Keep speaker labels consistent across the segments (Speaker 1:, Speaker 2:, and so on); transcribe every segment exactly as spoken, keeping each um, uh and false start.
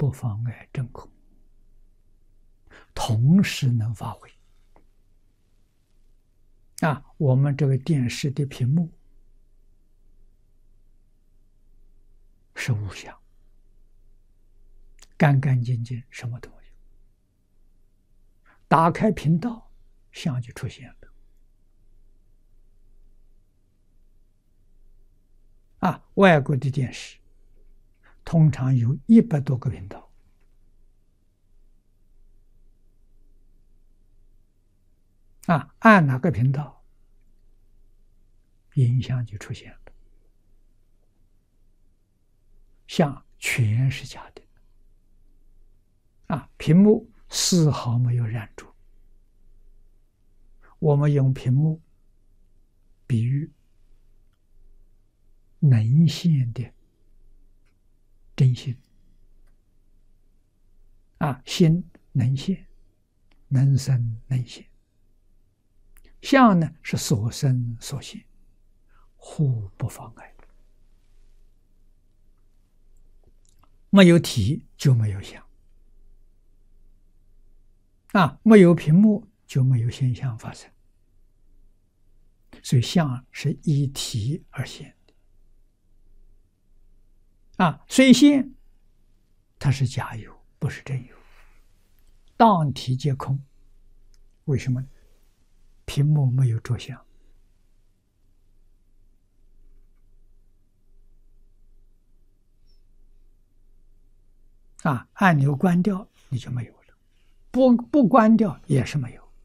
Speaker 1: 不妨碍真空，同时能发挥。啊，我们这个电视的屏幕是无相，干干净净，什么都没有。打开频道，相就出现了。啊，外国的电视通常有一百多个频道。啊，按哪个频道，影像就出现了，像全是假的。啊，屏幕丝毫没有染著。我们用屏幕比喻能现的真心。啊，心能现，能生能现。相呢是所生所现，互不妨碍。没有体就没有相，啊，没有屏幕就没有现象发生。所以相是依体而现的。啊，虽现，它是假有，不是真有。当体皆空，为什么呢？屏幕没有着相。啊，按钮关掉你就没有了，不不关掉也是没有。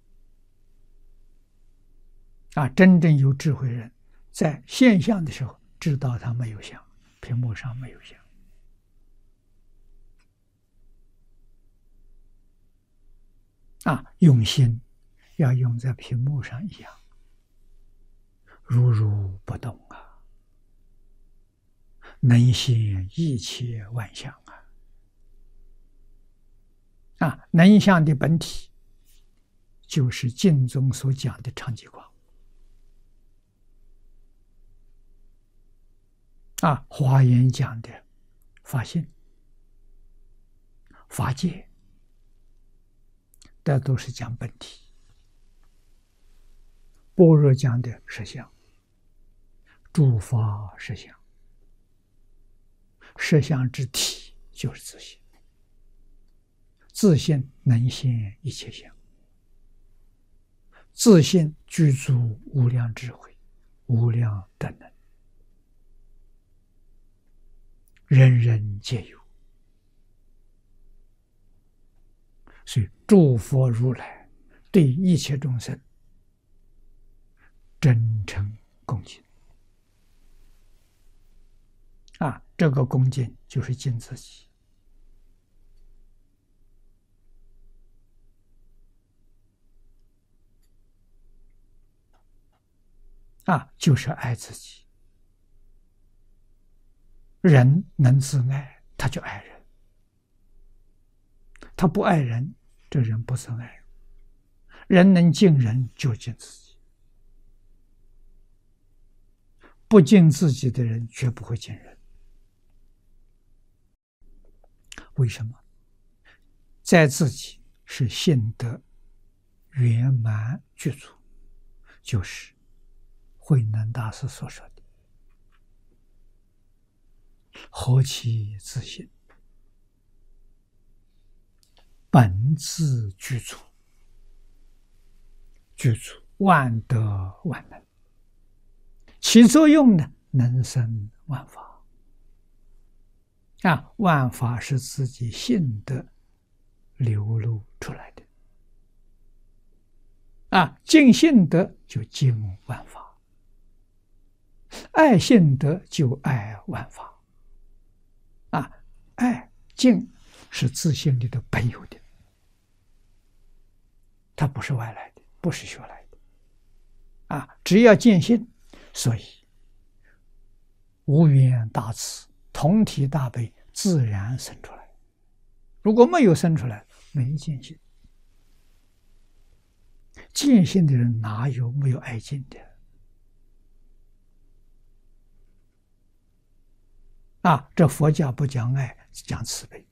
Speaker 1: 啊，真正有智慧人，在现象的时候知道它没有相，屏幕上没有相。啊，用心要用在屏幕上一样，如如不动啊，能现一切万象啊！啊，能相的本体就是经中所讲的常寂光。啊，华严讲的法性、法界，这都是讲本体。般若讲的实相，诸法实相，实相之体就是自性，自性能现一切相，自性具足无量智慧、无量德能，人人皆有。所以诸佛如来对一切众生真诚恭敬。啊，这个恭敬就是敬自己。啊，就是爱自己。人能自爱，他就爱人；他不爱人，这人不自爱。人能敬人，就敬自己。不敬自己的人，绝不会敬人。为什么？在自己是性德圆满具足，就是慧能大师所说的何其自信，本自具足，具足万德万能，其作用呢，能生万法。啊，万法是自己性德流露出来的。啊，敬性德就敬万法，爱性德就爱万法。啊，爱敬是自性里的本有的，它不是外来的，不是学来的。啊，只要见性，所以无缘大慈、同体大悲自然生出来。如果没有生出来，没见性。见性的人哪有没有爱敬的？啊，这佛教不讲爱，讲慈悲。